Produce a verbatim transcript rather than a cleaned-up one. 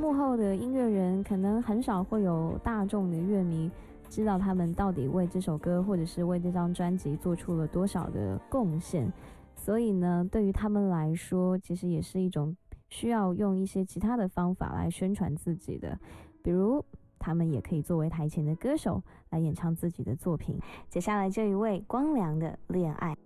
幕后的音乐人可能很少会有大众的乐迷知道他们到底为这首歌或者是为这张专辑做出了多少的贡献，所以呢，对于他们来说，其实也是一种需要用一些其他的方法来宣传自己的，比如他们也可以作为台前的歌手来演唱自己的作品。接下来这一位光良的恋爱。